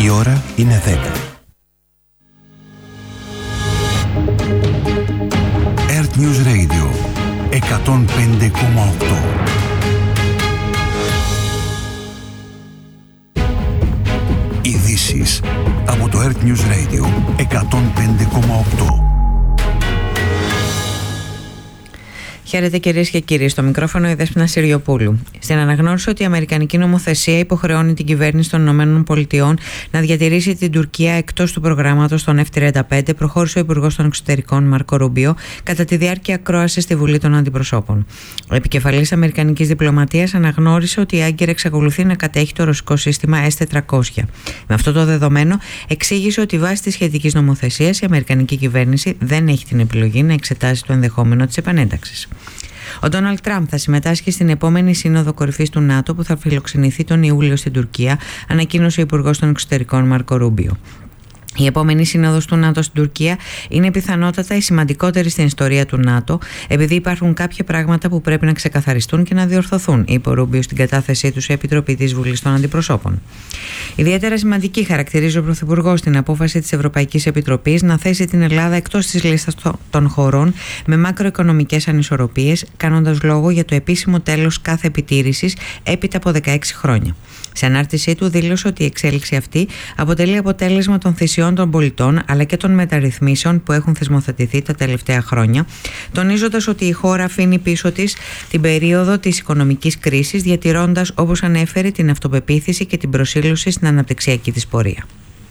Η ώρα είναι 10. Earth News Radio 105,8. Ειδήσεις από το Earth News Radio 105,8. Χαίρετε κυρίες και κύριοι, στο μικρόφωνο η Δέσποινα Συριοπούλου. Στην αναγνώριση ότι η Αμερικανική νομοθεσία υποχρεώνει την κυβέρνηση των ΗΠΑ να διατηρήσει την Τουρκία εκτός του προγράμματος των F-35, προχώρησε ο Υπουργός των Εξωτερικών Μάρκο Ρούμπιο κατά τη διάρκεια ακρόασης στη Βουλή των Αντιπροσώπων. Ο επικεφαλής Αμερικανικής διπλωματίας αναγνώρισε ότι η Άγκυρα εξακολουθεί να κατέχει το ρωσικό σύστημα S-400. Με αυτό το δεδομένο, εξήγησε ότι βάσει της σχετικής νομοθεσίας η Αμερικανική κυβέρνηση δεν έχει την επιλογή να εξετάσει το ενδεχόμενο της επανένταξης. Ο Ντόναλντ Τραμπ θα συμμετάσχει στην επόμενη σύνοδο κορυφής του ΝΑΤΟ που θα φιλοξενηθεί τον Ιούλιο στην Τουρκία, ανακοίνωσε ο Υπουργός των Εξωτερικών Μάρκο Ρούμπιο. Η επόμενη σύνοδος του ΝΑΤΟ στην Τουρκία είναι πιθανότατα η σημαντικότερη στην ιστορία του ΝΑΤΟ, επειδή υπάρχουν κάποια πράγματα που πρέπει να ξεκαθαριστούν και να διορθωθούν, είπε ο Ρούμπιο στην κατάθεσή του σε Επιτροπή της Βουλής των Αντιπροσώπων. Ιδιαίτερα σημαντική χαρακτηρίζει ο Πρωθυπουργός την απόφαση της Ευρωπαϊκής Επιτροπής να θέσει την Ελλάδα εκτός της λίστας των χωρών με μακροοικονομικές ανισορροπίες, κάνοντας λόγο για το επίσημο τέλος κάθε επιτήρησης έπειτα από 16 χρόνια. Σε ανάρτησή του δήλωσε ότι η εξέλιξη αυτή αποτελεί αποτέλεσμα των θυσιών των πολιτών αλλά και των μεταρρυθμίσεων που έχουν θεσμοθετηθεί τα τελευταία χρόνια, τονίζοντας ότι η χώρα αφήνει πίσω της την περίοδο της οικονομικής κρίσης, διατηρώντας, όπως ανέφερε, την αυτοπεποίθηση και την προσήλωση στην αναπτυξιακή της πορεία.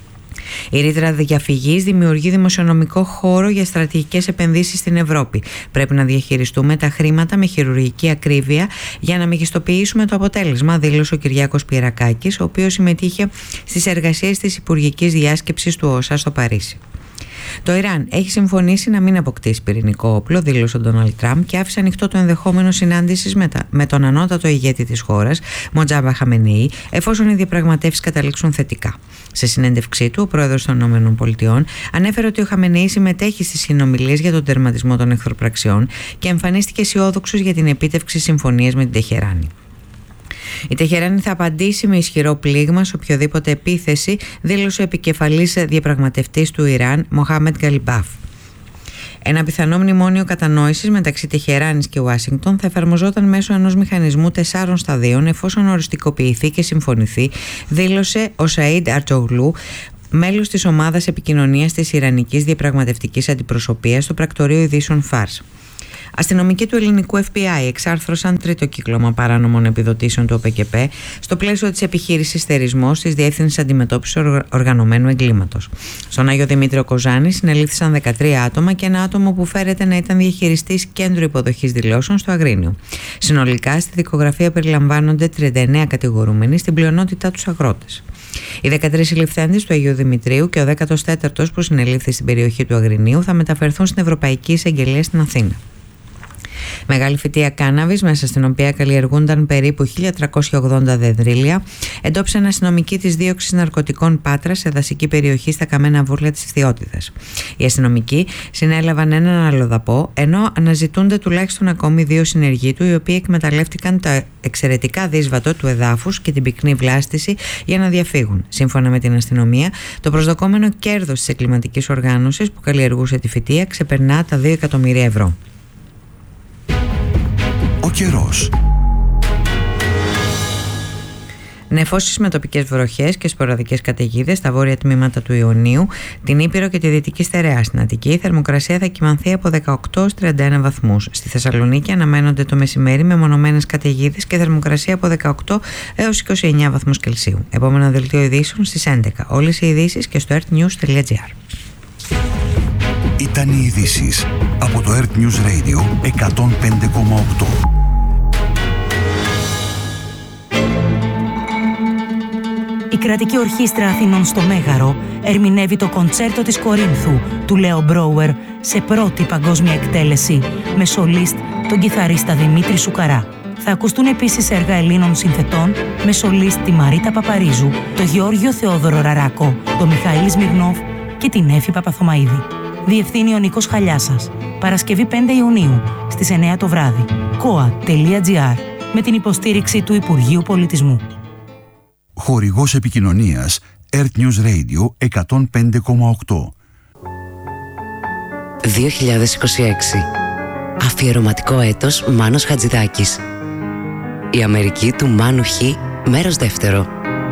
Η ρήτρα διαφυγής δημιουργεί δημοσιονομικό χώρο για στρατηγικές επενδύσεις στην Ευρώπη. Πρέπει να διαχειριστούμε τα χρήματα με χειρουργική ακρίβεια για να μεγιστοποιήσουμε το αποτέλεσμα, δήλωσε ο Κυριάκος Πυρακάκης, ο οποίος συμμετείχε στις εργασίες της Υπουργικής Διάσκεψης του ΟΣΑ στο Παρίσι. Το Ιράν έχει συμφωνήσει να μην αποκτήσει πυρηνικό όπλο, δήλωσε ο Ντόναλντ Τραμπ, και άφησε ανοιχτό το ενδεχόμενο συνάντησης με τον ανώτατο ηγέτη της χώρας, Μοτζάμπα Χαμενεή, εφόσον οι διαπραγματεύσεις καταλήξουν θετικά. Σε συνέντευξή του, ο πρόεδρος των ΗΠΑ ανέφερε ότι ο Χαμενεή συμμετέχει στις συνομιλίες για τον τερματισμό των εχθροπραξιών και εμφανίστηκε αισιόδοξος για την επίτευξη συμφωνίας με την Τεχεράνη. Η Τεχεράνη θα απαντήσει με ισχυρό πλήγμα σε οποιοδήποτε επίθεση, δήλωσε ο επικεφαλής διαπραγματευτής του Ιράν, Μοχάμεντ Γκαλιμπάφ. Ένα πιθανό μνημόνιο κατανόησης μεταξύ Τεχεράνης και Ουάσιγκτον θα εφαρμοζόταν μέσω ενός μηχανισμού 4 σταδίων εφόσον οριστικοποιηθεί και συμφωνηθεί, δήλωσε ο Σαΐντ Αρτζογλού, μέλος της ομάδας επικοινωνίας της Ιρανικής Διαπραγματευτικής Αντιπροσωπείας στο πρακτορείο ειδήσεων Φάρς. Αστυνομικοί του ελληνικού FBI εξάρθρωσαν τρίτο κύκλωμα παράνομων επιδοτήσεων του ΟΠΕΚΕΠΕ στο πλαίσιο της επιχείρησης Θερισμός της Διεύθυνσης Αντιμετώπισης Οργανωμένου Εγκλήματος. Στον Άγιο Δημήτριο Κοζάνη συνελήφθησαν 13 άτομα και ένα άτομο που φέρεται να ήταν διαχειριστής κέντρου υποδοχής δηλώσεων στο Αγρίνιο. Συνολικά στη δικογραφία περιλαμβάνονται 39 κατηγορούμενοι, στην πλειονότητά τους αγρότες. Οι 13 συλληφθέντες του Αγίου Δημητρίου και ο 14ος που συνελήφθη στην περιοχή του Αγρινίου θα μεταφερθούν στην Ευρωπαϊκή Εισαγγελία στην Αθήνα. Μεγάλη φυτεία κάναβης, μέσα στην οποία καλλιεργούνταν περίπου 1.380 δεδρύλια, εντόπισαν αστυνομικοί της δίωξης ναρκωτικών Πάτρα σε δασική περιοχή στα Καμένα Βούρλια της Ιθιώτιδας. Οι αστυνομικοί συνέλαβαν έναν αλλοδαπό, ενώ αναζητούνται τουλάχιστον ακόμη 2 συνεργοί του, οι οποίοι εκμεταλλεύτηκαν τα εξαιρετικά δύσβατο του εδάφους και την πυκνή βλάστηση για να διαφύγουν. Σύμφωνα με την αστυνομία, το προσδοκόμενο κέρδος της εγκληματικής οργάνωσης που καλλιεργούσε τη φυτεία ξεπερνά τα 2 εκατομμύρια ευρώ. Ο καιρός. Νεφώσεις με τοπικές βροχές και σποραδικές καταιγίδες στα βόρεια τμήματα του Ιωνίου, την Ήπειρο και τη Δυτική Στερεά. Στην Αττική η θερμοκρασία θα κυμανθεί από 18 έως 31 βαθμούς. Στη Θεσσαλονίκη αναμένονται το μεσημέρι με μονομένες καταιγίδες και θερμοκρασία από 18 έως 29 βαθμούς Κελσίου. Επόμενο δελτίο ειδήσεων στις 11. Όλες οι ειδήσεις και στο earthnews.gr. Ήταν οι ειδήσεις από το Earth News Radio 105,8. Η Κρατική Ορχήστρα Αθηνών στο Μέγαρο ερμηνεύει το κοντσέρτο της Κορίνθου του Λέο Μπρόουερ σε πρώτη παγκόσμια εκτέλεση με σολίστ τον κιθαρίστα Δημήτρη Σουκαρά. Θα ακουστούν επίσης έργα Ελλήνων συνθετών με σολίστ τη Μαρίτα Παπαρίζου, τον Γεώργιο Θεόδωρο Ραράκο, τον Μιχαήλ Σμυρνόφ και την Έφη Παπαθωμαΐδη. Διευθύνει ο Νίκος Χαλιάσας. Παρασκευή 5 Ιουνίου στις 9 το βράδυ. koa.gr με την υποστήριξη του Υπουργείου Πολιτισμού. Χορηγός επικοινωνίας Earth News Radio 105,8. 2026. Αφιερωματικό έτος Μάνος Χατζηδάκης. Η Αμερική του Μάνου Χ, μέρος δεύτερο.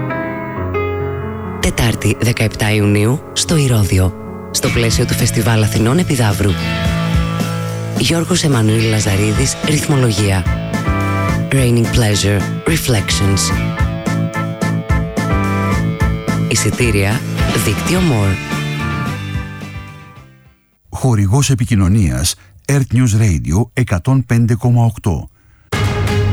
Τετάρτη 17 Ιουνίου στο Ηρώδειο, στο πλαίσιο του Φεστιβάλ Αθηνών Επιδαύρου. Γιώργος Εμμανουήλ Λαζαρίδης, ρυθμολογία. Raining Pleasure, Reflections. Εισιτήρια, δίκτυο More. Χορηγός επικοινωνίας Earth News Radio 105,8.